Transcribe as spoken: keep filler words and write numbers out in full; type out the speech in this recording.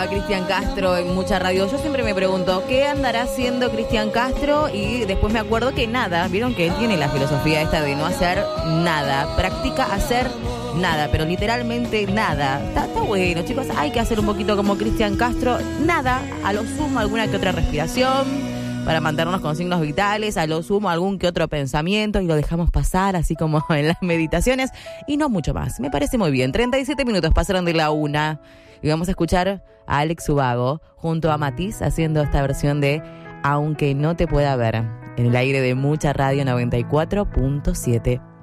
a Cristian Castro en mucha radio. Yo siempre me pregunto, ¿qué andará haciendo Cristian Castro? Y después me acuerdo que nada. Vieron que él tiene la filosofía esta de no hacer nada. Practica hacer nada, pero literalmente nada. Está, está bueno, chicos. Hay que hacer un poquito como Cristian Castro. Nada, a lo sumo alguna que otra respiración para mantenernos con signos vitales, a lo sumo algún que otro pensamiento y lo dejamos pasar, así como en las meditaciones, y no mucho más. Me parece muy bien. treinta y siete minutos pasaron de la una y vamos a escuchar a Alex Ubago junto a Matiz haciendo esta versión de Aunque no te pueda ver, en el aire de Mucha Radio noventa y cuatro punto siete.